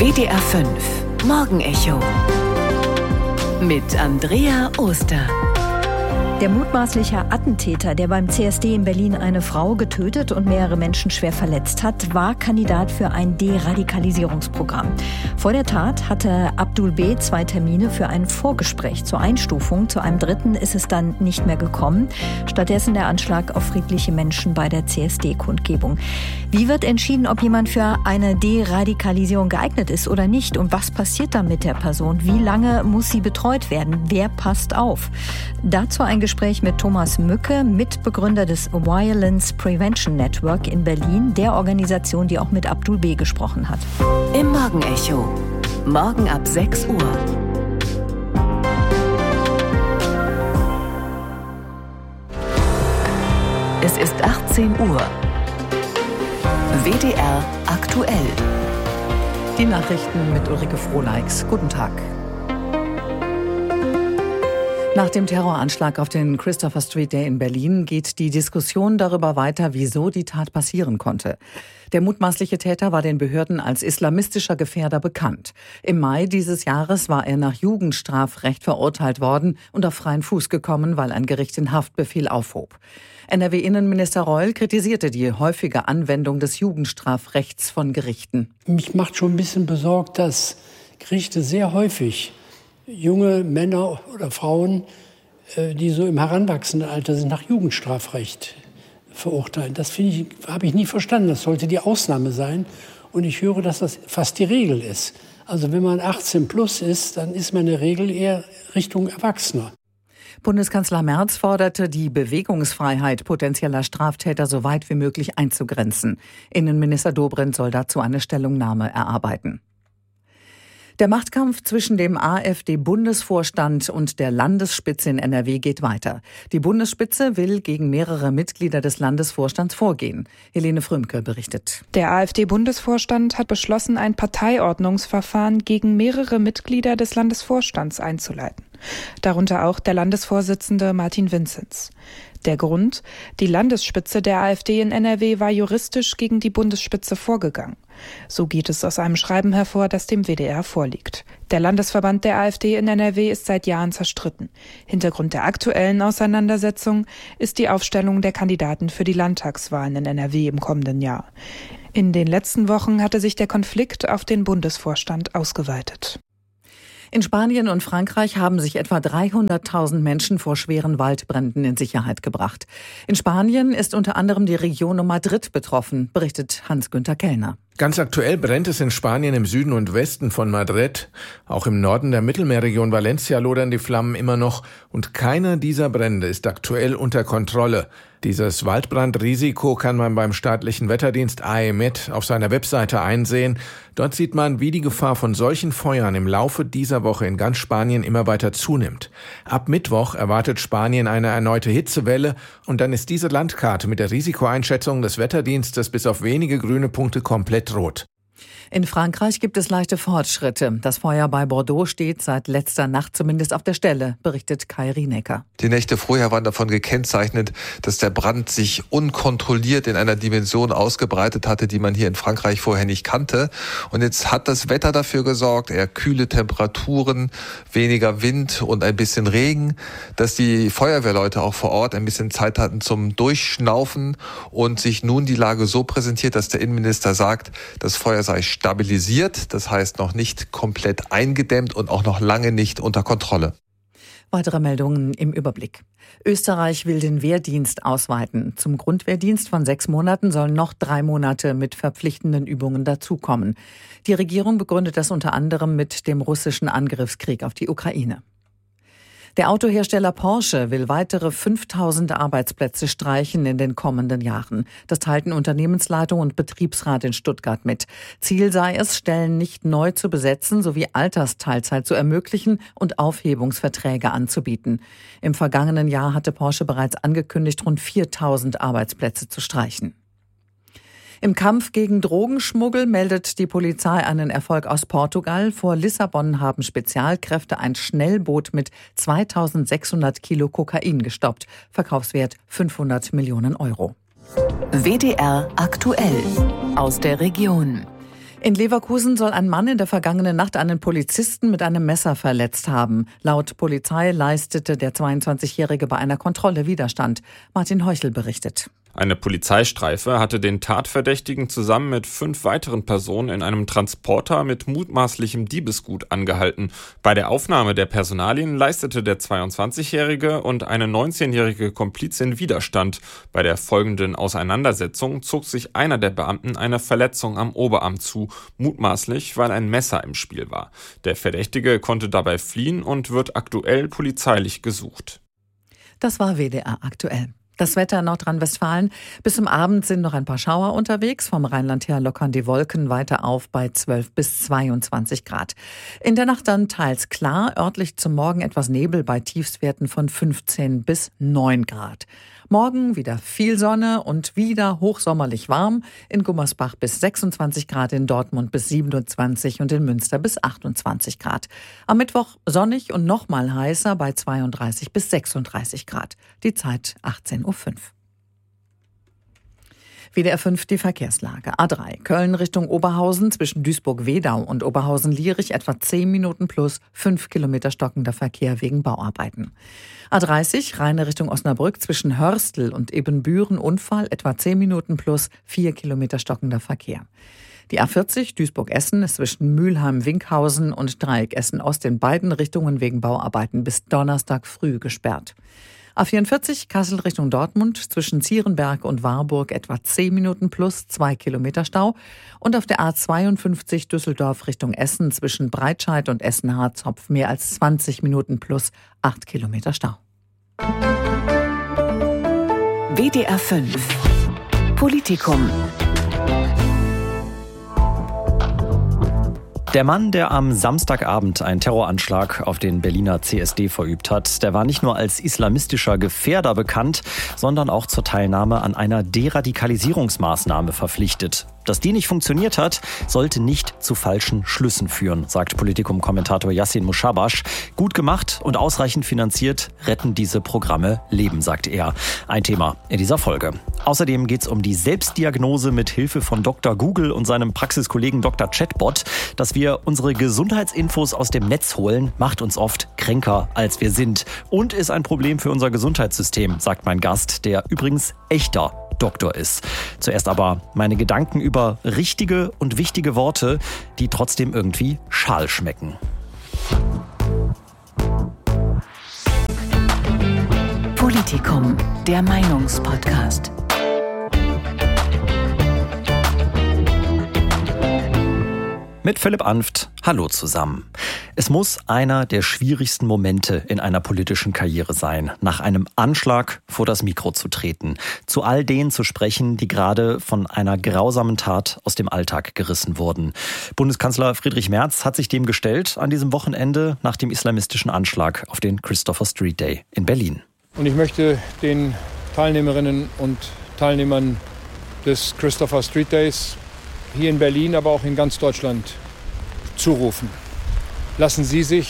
WDR 5 Morgenecho mit Andrea Oster. Der mutmaßliche Attentäter, der beim CSD in Berlin eine Frau getötet und mehrere Menschen schwer verletzt hat, war Kandidat für ein Deradikalisierungsprogramm. Vor der Tat hatte Abdul B. 2 Termine für ein Vorgespräch zur Einstufung. Zu einem dritten ist es dann nicht mehr gekommen. Stattdessen der Anschlag auf friedliche Menschen bei der CSD-Kundgebung. Wie wird entschieden, ob jemand für eine Deradikalisierung geeignet ist oder nicht? Und was passiert dann mit der Person? Wie lange muss sie betreut werden? Wer passt auf? Dazu ein Gespräch mit Thomas Mücke, Mitbegründer des Violence Prevention Network in Berlin, der Organisation, die auch mit Abdul B. gesprochen hat. Im Morgenecho. Morgen ab 6 Uhr. Es ist 18 Uhr. WDR aktuell. Die Nachrichten mit Ulrike Frohleix. Guten Tag. Nach dem Terroranschlag auf den Christopher Street Day in Berlin geht die Diskussion darüber weiter, wieso die Tat passieren konnte. Der mutmaßliche Täter war den Behörden als islamistischer Gefährder bekannt. Im Mai dieses Jahres war er nach Jugendstrafrecht verurteilt worden und auf freien Fuß gekommen, weil ein Gericht den Haftbefehl aufhob. NRW-Innenminister Reul kritisierte die häufige Anwendung des Jugendstrafrechts von Gerichten. Mich macht schon ein bisschen besorgt, dass Gerichte sehr häufig junge Männer oder Frauen, die so im heranwachsenden Alter sind, nach Jugendstrafrecht verurteilen. Das habe ich nie verstanden. Das sollte die Ausnahme sein. Und ich höre, dass das fast die Regel ist. Also wenn man 18 plus ist, dann ist man in der Regel eher Richtung Erwachsener. Bundeskanzler Merz forderte, die Bewegungsfreiheit potenzieller Straftäter so weit wie möglich einzugrenzen. Innenminister Dobrindt soll dazu eine Stellungnahme erarbeiten. Der Machtkampf zwischen dem AfD-Bundesvorstand und der Landesspitze in NRW geht weiter. Die Bundesspitze will gegen mehrere Mitglieder des Landesvorstands vorgehen. Helene Frömke berichtet. Der AfD-Bundesvorstand hat beschlossen, ein Parteiordnungsverfahren gegen mehrere Mitglieder des Landesvorstands einzuleiten. Darunter auch der Landesvorsitzende Martin Vinzenz. Der Grund? Die Landesspitze der AfD in NRW war juristisch gegen die Bundesspitze vorgegangen. So geht es aus einem Schreiben hervor, das dem WDR vorliegt. Der Landesverband der AfD in NRW ist seit Jahren zerstritten. Hintergrund der aktuellen Auseinandersetzung ist die Aufstellung der Kandidaten für die Landtagswahlen in NRW im kommenden Jahr. In den letzten Wochen hatte sich der Konflikt auf den Bundesvorstand ausgeweitet. In Spanien und Frankreich haben sich etwa 300.000 Menschen vor schweren Waldbränden in Sicherheit gebracht. In Spanien ist unter anderem die Region um Madrid betroffen, berichtet Hans-Günther Kellner. Ganz aktuell brennt es in Spanien im Süden und Westen von Madrid. Auch im Norden der Mittelmeerregion Valencia lodern die Flammen immer noch und keiner dieser Brände ist aktuell unter Kontrolle. Dieses Waldbrandrisiko kann man beim staatlichen Wetterdienst AEMET auf seiner Webseite einsehen. Dort sieht man, wie die Gefahr von solchen Feuern im Laufe dieser Woche in ganz Spanien immer weiter zunimmt. Ab Mittwoch erwartet Spanien eine erneute Hitzewelle und dann ist diese Landkarte mit der Risikoeinschätzung des Wetterdienstes bis auf wenige grüne Punkte komplett rot. In Frankreich gibt es leichte Fortschritte. Das Feuer bei Bordeaux steht seit letzter Nacht zumindest auf der Stelle, berichtet Kai Rienecker. Die Nächte vorher waren davon gekennzeichnet, dass der Brand sich unkontrolliert in einer Dimension ausgebreitet hatte, die man hier in Frankreich vorher nicht kannte. Und jetzt hat das Wetter dafür gesorgt, eher kühle Temperaturen, weniger Wind und ein bisschen Regen, dass die Feuerwehrleute auch vor Ort ein bisschen Zeit hatten zum Durchschnaufen und sich nun die Lage so präsentiert, dass der Innenminister sagt, das Feuer sei stabilisiert, das heißt noch nicht komplett eingedämmt und auch noch lange nicht unter Kontrolle. Weitere Meldungen im Überblick. Österreich will den Wehrdienst ausweiten. Zum Grundwehrdienst von 6 Monaten sollen noch 3 Monate mit verpflichtenden Übungen dazukommen. Die Regierung begründet das unter anderem mit dem russischen Angriffskrieg auf die Ukraine. Der Autohersteller Porsche will weitere 5.000 Arbeitsplätze streichen in den kommenden Jahren. Das teilten Unternehmensleitung und Betriebsrat in Stuttgart mit. Ziel sei es, Stellen nicht neu zu besetzen sowie Altersteilzeit zu ermöglichen und Aufhebungsverträge anzubieten. Im vergangenen Jahr hatte Porsche bereits angekündigt, rund 4.000 Arbeitsplätze zu streichen. Im Kampf gegen Drogenschmuggel meldet die Polizei einen Erfolg aus Portugal. Vor Lissabon haben Spezialkräfte ein Schnellboot mit 2.600 Kilo Kokain gestoppt. Verkaufswert 500 Millionen Euro. WDR aktuell aus der Region. In Leverkusen soll ein Mann in der vergangenen Nacht einen Polizisten mit einem Messer verletzt haben. Laut Polizei leistete der 22-Jährige bei einer Kontrolle Widerstand. Martin Heuchel berichtet. Eine Polizeistreife hatte den Tatverdächtigen zusammen mit 5 weiteren Personen in einem Transporter mit mutmaßlichem Diebesgut angehalten. Bei der Aufnahme der Personalien leistete der 22-Jährige und eine 19-jährige Komplizin Widerstand. Bei der folgenden Auseinandersetzung zog sich einer der Beamten eine Verletzung am Oberarm zu, mutmaßlich, weil ein Messer im Spiel war. Der Verdächtige konnte dabei fliehen und wird aktuell polizeilich gesucht. Das war WDR aktuell. Das Wetter in Nordrhein-Westfalen. Bis zum Abend sind noch ein paar Schauer unterwegs. Vom Rheinland her lockern die Wolken weiter auf bei 12 bis 22 Grad. In der Nacht dann teils klar, örtlich zum Morgen etwas Nebel bei Tiefstwerten von 15 bis 9 Grad. Morgen wieder viel Sonne und wieder hochsommerlich warm. In Gummersbach bis 26 Grad, in Dortmund bis 27 und in Münster bis 28 Grad. Am Mittwoch sonnig und nochmal heißer bei 32 bis 36 Grad. Die Zeit 18:05 Uhr. WDR 5 die Verkehrslage. A3 Köln Richtung Oberhausen zwischen Duisburg-Wedau und Oberhausen-Lierich etwa 10 Minuten plus 5 Kilometer stockender Verkehr wegen Bauarbeiten. A30 Rheine Richtung Osnabrück zwischen Hörstel und Ebenbüren Unfall etwa 10 Minuten plus 4 Kilometer stockender Verkehr. Die A40 Duisburg-Essen ist zwischen Mülheim-Winkhausen und Dreieck Essen-Ost in beiden Richtungen wegen Bauarbeiten bis Donnerstag früh gesperrt. A44 Kassel Richtung Dortmund zwischen Zierenberg und Warburg etwa 10 Minuten plus 2 Kilometer Stau. Und auf der A52 Düsseldorf Richtung Essen zwischen Breitscheid und Essen-Harzopf mehr als 20 Minuten plus 8 Kilometer Stau. WDR 5 Politikum. Der Mann, der am Samstagabend einen Terroranschlag auf den Berliner CSD verübt hat, der war nicht nur als islamistischer Gefährder bekannt, sondern auch zur Teilnahme an einer Deradikalisierungsmaßnahme verpflichtet. Dass die nicht funktioniert hat, sollte nicht zu falschen Schlüssen führen, sagt Politikum-Kommentator Yassin Mushabash. Gut gemacht und ausreichend finanziert retten diese Programme Leben, sagt er. Ein Thema in dieser Folge. Außerdem geht es um die Selbstdiagnose mit Hilfe von Dr. Google und seinem Praxiskollegen Dr. Chatbot. Dass wir unsere Gesundheitsinfos aus dem Netz holen, macht uns oft kränker, als wir sind. Und ist ein Problem für unser Gesundheitssystem, sagt mein Gast, der übrigens echter Doktor ist. Zuerst aber meine Gedanken über richtige und wichtige Worte, die trotzdem irgendwie schal schmecken. Politikum, der Meinungspodcast. Mit Philipp Anft, hallo zusammen. Es muss einer der schwierigsten Momente in einer politischen Karriere sein, nach einem Anschlag vor das Mikro zu treten, zu all denen zu sprechen, die gerade von einer grausamen Tat aus dem Alltag gerissen wurden. Bundeskanzler Friedrich Merz hat sich dem gestellt an diesem Wochenende nach dem islamistischen Anschlag auf den Christopher Street Day in Berlin. Und ich möchte den Teilnehmerinnen und Teilnehmern des Christopher Street Days hier in Berlin, aber auch in ganz Deutschland zurufen. Lassen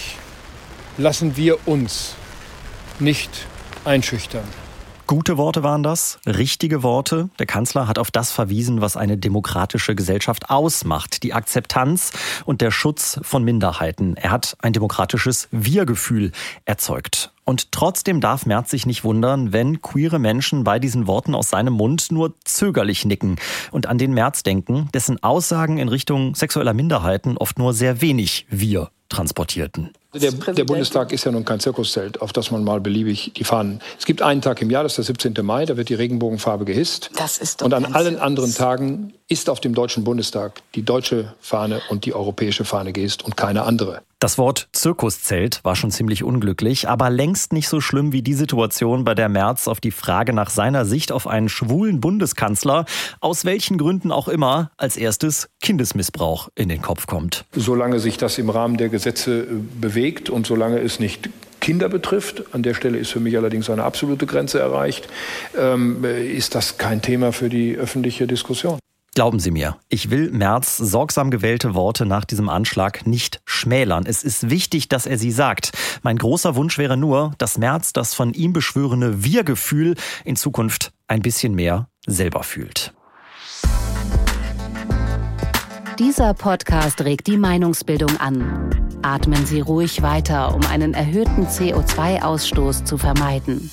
wir uns nicht einschüchtern. Gute Worte waren das, richtige Worte. Der Kanzler hat auf das verwiesen, was eine demokratische Gesellschaft ausmacht. Die Akzeptanz und der Schutz von Minderheiten. Er hat ein demokratisches Wir-Gefühl erzeugt. Und trotzdem darf Merz sich nicht wundern, wenn queere Menschen bei diesen Worten aus seinem Mund nur zögerlich nicken und an den Merz denken, dessen Aussagen in Richtung sexueller Minderheiten oft nur sehr wenig Wir transportierten. Der Bundestag ist ja nun kein Zirkuszelt, auf das man mal beliebig die Fahnen. Es gibt einen Tag im Jahr, das ist der 17. Mai, da wird die Regenbogenfarbe gehisst. Das ist doch und an allen anderen Tagen ist auf dem Deutschen Bundestag die deutsche Fahne und die europäische Fahne gehisst und keine andere. Das Wort Zirkuszelt war schon ziemlich unglücklich, aber längst nicht so schlimm wie die Situation, bei der Merz auf die Frage nach seiner Sicht auf einen schwulen Bundeskanzler, aus welchen Gründen auch immer, als erstes Kindesmissbrauch in den Kopf kommt. Solange sich das im Rahmen der Gesetze bewegt und solange es nicht Kinder betrifft, an der Stelle ist für mich allerdings eine absolute Grenze erreicht, ist das kein Thema für die öffentliche Diskussion. Glauben Sie mir, ich will Merz sorgsam gewählte Worte nach diesem Anschlag nicht schmälern. Es ist wichtig, dass er sie sagt. Mein großer Wunsch wäre nur, dass Merz das von ihm beschworene Wir-Gefühl in Zukunft ein bisschen mehr selber fühlt. Dieser Podcast regt die Meinungsbildung an. Atmen Sie ruhig weiter, um einen erhöhten CO2-Ausstoß zu vermeiden.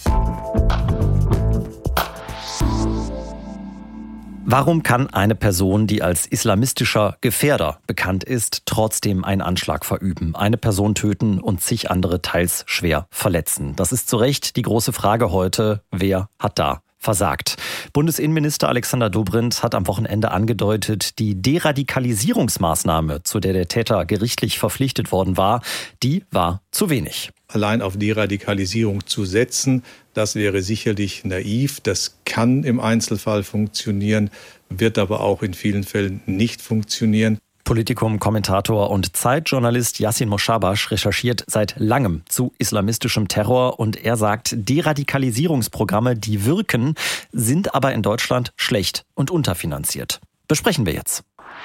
Warum kann eine Person, die als islamistischer Gefährder bekannt ist, trotzdem einen Anschlag verüben, eine Person töten und zig andere teils schwer verletzen? Das ist zu Recht die große Frage heute. Wer hat da versagt? Bundesinnenminister Alexander Dobrindt hat am Wochenende angedeutet, die Deradikalisierungsmaßnahme, zu der der Täter gerichtlich verpflichtet worden war, die war zu wenig. Allein auf Deradikalisierung zu setzen, das wäre sicherlich naiv. Das kann im Einzelfall funktionieren, wird aber auch in vielen Fällen nicht funktionieren. Politikum-Kommentator und Zeitjournalist Yassin Moschabash recherchiert seit langem zu islamistischem Terror und er sagt, Deradikalisierungsprogramme, die wirken, sind aber in Deutschland schlecht und unterfinanziert. Besprechen wir jetzt.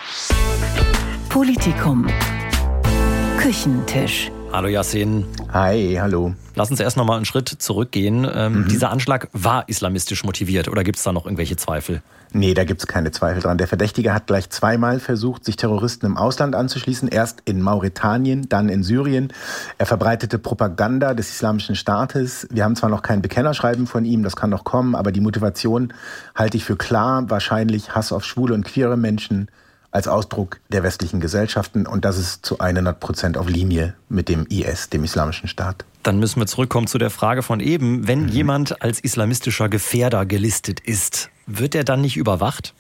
Politikum. Küchentisch. Hallo Yassin. Hi, hallo. Lass uns erst noch mal einen Schritt zurückgehen. Dieser Anschlag war islamistisch motiviert oder gibt es da noch irgendwelche Zweifel? Nee, da gibt's keine Zweifel dran. Der Verdächtige hat gleich zweimal versucht, sich Terroristen im Ausland anzuschließen. Erst in Mauretanien, dann in Syrien. Er verbreitete Propaganda des Islamischen Staates. Wir haben zwar noch kein Bekennerschreiben von ihm, das kann noch kommen, aber die Motivation halte ich für klar. Wahrscheinlich Hass auf schwule und queere Menschen als Ausdruck der westlichen Gesellschaften. Und das ist zu 100% auf Linie mit dem IS, dem Islamischen Staat. Dann müssen wir zurückkommen zu der Frage von eben. Wenn jemand als islamistischer Gefährder gelistet ist, wird er dann nicht überwacht?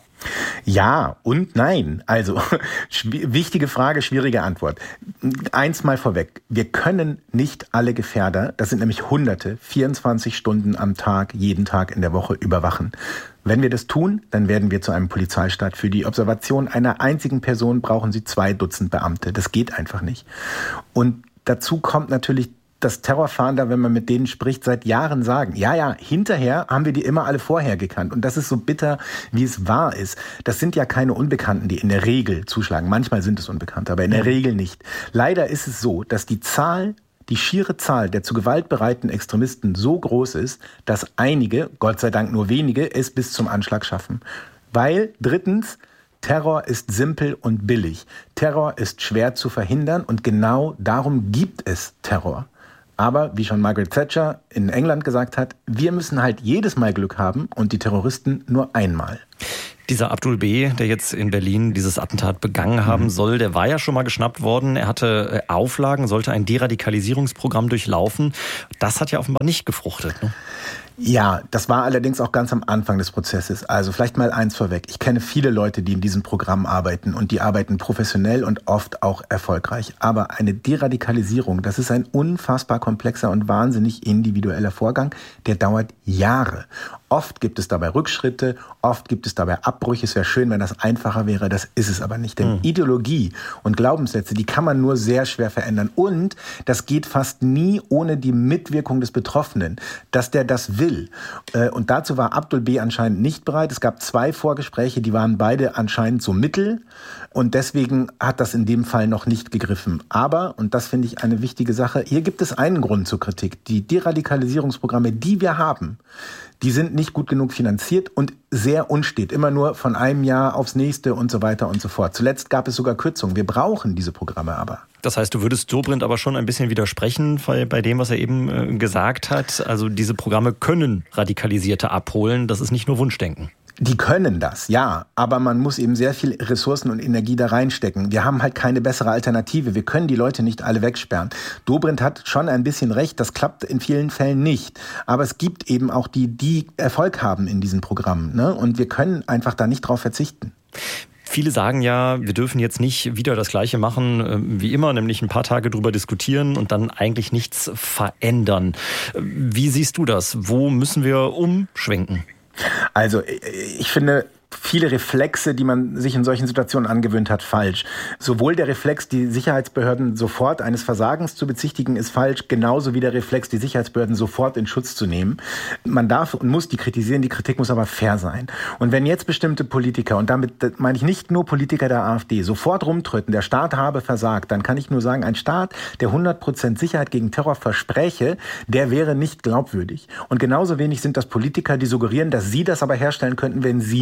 Ja und nein. Also, wichtige Frage, schwierige Antwort. Eins mal vorweg. Wir können nicht alle Gefährder, das sind nämlich Hunderte, 24 Stunden am Tag, jeden Tag in der Woche überwachen. Wenn wir das tun, dann werden wir zu einem Polizeistaat. Für die Observation einer einzigen Person brauchen Sie 2 Dutzend Beamte. Das geht einfach nicht. Und dazu kommt natürlich, dass Terrorfahnder, wenn man mit denen spricht, seit Jahren sagen, ja, hinterher haben wir die immer alle vorher gekannt. Und das ist so bitter, wie es wahr ist. Das sind ja keine Unbekannten, die in der Regel zuschlagen. Manchmal sind es Unbekannte, aber in der Regel nicht. Leider ist es so, dass die schiere Zahl der zu gewaltbereiten Extremisten so groß ist, dass einige, Gott sei Dank nur wenige, es bis zum Anschlag schaffen. Weil, drittens, Terror ist simpel und billig. Terror ist schwer zu verhindern und genau darum gibt es Terror. Aber, wie schon Margaret Thatcher in England gesagt hat, wir müssen halt jedes Mal Glück haben und die Terroristen nur einmal. Dieser Abdul B., der jetzt in Berlin dieses Attentat begangen haben soll, der war ja schon mal geschnappt worden. Er hatte Auflagen, sollte ein Deradikalisierungsprogramm durchlaufen. Das hat ja offenbar nicht gefruchtet, ne? Ja, das war allerdings auch ganz am Anfang des Prozesses. Also vielleicht mal eins vorweg. Ich kenne viele Leute, die in diesem Programm arbeiten und die arbeiten professionell und oft auch erfolgreich. Aber eine Deradikalisierung, das ist ein unfassbar komplexer und wahnsinnig individueller Vorgang, der dauert Jahre. Oft gibt es dabei Rückschritte, oft gibt es dabei Abbrüche. Es wäre schön, wenn das einfacher wäre, das ist es aber nicht. Denn Ideologie und Glaubenssätze, die kann man nur sehr schwer verändern. Und das geht fast nie ohne die Mitwirkung des Betroffenen, dass der das will. Und dazu war Abdul B. anscheinend nicht bereit. Es gab 2 Vorgespräche, die waren beide anscheinend so mittel. Und deswegen hat das in dem Fall noch nicht gegriffen. Aber, und das finde ich eine wichtige Sache, hier gibt es einen Grund zur Kritik. Die Deradikalisierungsprogramme, die wir haben, die sind nicht gut genug finanziert und sehr unstet. Immer nur von einem Jahr aufs nächste und so weiter und so fort. Zuletzt gab es sogar Kürzungen. Wir brauchen diese Programme aber. Das heißt, du würdest Dobrindt aber schon ein bisschen widersprechen bei dem, was er eben gesagt hat. Also diese Programme können Radikalisierte abholen. Das ist nicht nur Wunschdenken. Die können das, ja, aber man muss eben sehr viel Ressourcen und Energie da reinstecken. Wir haben halt keine bessere Alternative. Wir können die Leute nicht alle wegsperren. Dobrindt hat schon ein bisschen recht, das klappt in vielen Fällen nicht. Aber es gibt eben auch die Erfolg haben in diesen Programmen, ne? Und wir können einfach da nicht drauf verzichten. Viele sagen ja, wir dürfen jetzt nicht wieder das Gleiche machen wie immer, nämlich ein paar Tage drüber diskutieren und dann eigentlich nichts verändern. Wie siehst du das? Wo müssen wir umschwenken? Also ich finde viele Reflexe, die man sich in solchen Situationen angewöhnt hat, falsch. Sowohl der Reflex, die Sicherheitsbehörden sofort eines Versagens zu bezichtigen, ist falsch, genauso wie der Reflex, die Sicherheitsbehörden sofort in Schutz zu nehmen. Man darf und muss die kritisieren, die Kritik muss aber fair sein. Und wenn jetzt bestimmte Politiker, und damit meine ich nicht nur Politiker der AfD, sofort rumtreten, der Staat habe versagt, dann kann ich nur sagen, ein Staat, der 100% Sicherheit gegen Terror verspräche, der wäre nicht glaubwürdig. Und genauso wenig sind das Politiker, die suggerieren, dass sie das aber herstellen könnten, wenn sie nur in der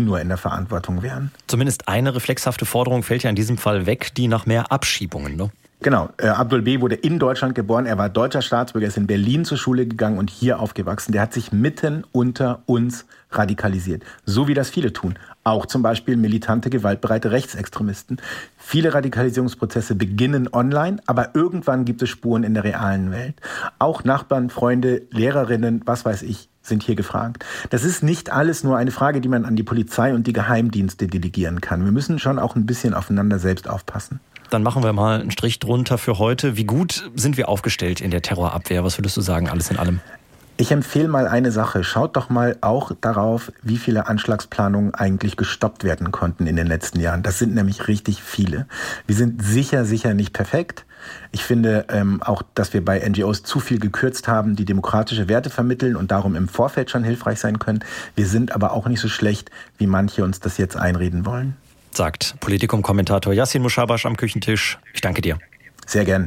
Verantwortung wären. Zumindest eine reflexhafte Forderung fällt ja in diesem Fall weg, die nach mehr Abschiebungen, ne? Genau, Abdul B. wurde in Deutschland geboren, er war deutscher Staatsbürger, ist in Berlin zur Schule gegangen und hier aufgewachsen. Der hat sich mitten unter uns radikalisiert, so wie das viele tun. Auch zum Beispiel militante, gewaltbereite Rechtsextremisten. Viele Radikalisierungsprozesse beginnen online, aber irgendwann gibt es Spuren in der realen Welt. Auch Nachbarn, Freunde, Lehrerinnen, was weiß ich, sind hier gefragt. Das ist nicht alles nur eine Frage, die man an die Polizei und die Geheimdienste delegieren kann. Wir müssen schon auch ein bisschen aufeinander selbst aufpassen. Dann machen wir mal einen Strich drunter für heute. Wie gut sind wir aufgestellt in der Terrorabwehr? Was würdest du sagen, alles in allem? Ich empfehle mal eine Sache. Schaut doch mal auch darauf, wie viele Anschlagsplanungen eigentlich gestoppt werden konnten in den letzten Jahren. Das sind nämlich richtig viele. Wir sind sicher nicht perfekt. Ich finde auch, dass wir bei NGOs zu viel gekürzt haben, die demokratische Werte vermitteln und darum im Vorfeld schon hilfreich sein können. Wir sind aber auch nicht so schlecht, wie manche uns das jetzt einreden wollen. Sagt Politikum-Kommentator Yassin Mushabash am Küchentisch. Ich danke dir. Sehr gern.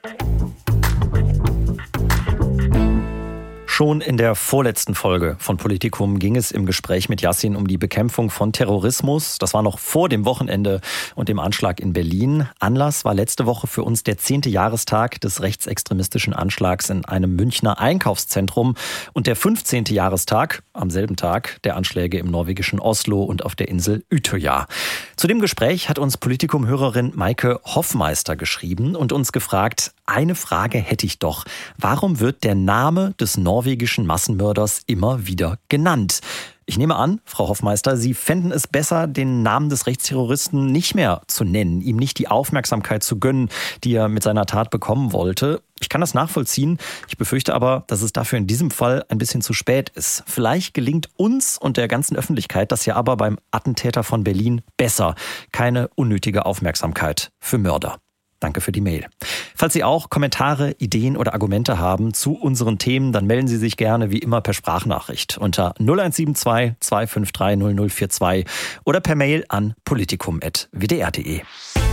Schon in der vorletzten Folge von Politikum ging es im Gespräch mit Yassin um die Bekämpfung von Terrorismus. Das war noch vor dem Wochenende und dem Anschlag in Berlin. Anlass war letzte Woche für uns der 10. Jahrestag des rechtsextremistischen Anschlags in einem Münchner Einkaufszentrum und der 15. Jahrestag, am selben Tag, der Anschläge im norwegischen Oslo und auf der Insel Utøya. Zu dem Gespräch hat uns Politikum-Hörerin Maike Hoffmeister geschrieben und uns gefragt, eine Frage hätte ich doch. Warum wird der Name des norwegischen Massenmörders immer wieder genannt? Ich nehme an, Frau Hoffmeister, Sie fänden es besser, den Namen des Rechtsterroristen nicht mehr zu nennen, ihm nicht die Aufmerksamkeit zu gönnen, die er mit seiner Tat bekommen wollte. Ich kann das nachvollziehen. Ich befürchte aber, dass es dafür in diesem Fall ein bisschen zu spät ist. Vielleicht gelingt uns und der ganzen Öffentlichkeit das ja aber beim Attentäter von Berlin besser. Keine unnötige Aufmerksamkeit für Mörder. Danke für die Mail. Falls Sie auch Kommentare, Ideen oder Argumente haben zu unseren Themen, dann melden Sie sich gerne wie immer per Sprachnachricht unter 0172 253 0042 oder per Mail an politikum@wdr.de.